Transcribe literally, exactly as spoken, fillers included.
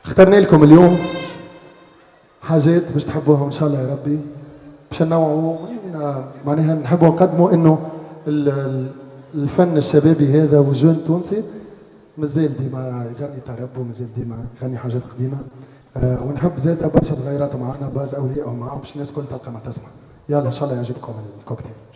اخترنا لكم اليوم حاجات باش تحبوها ان شاء الله يا ربي، باش نوعوا معناها نحبوا نقدموا انه الفن الشبابي هذا والجون تونسي مازال ديما يغني طرب ومازال ديما يغني حاجات قديمه. أه ونحب زاد برشا صغيرات معنا باز اولياء معاهم باش الناس كل تلقى ما تسمع. يلا ان شاء الله يعجبكم الكوكتيل.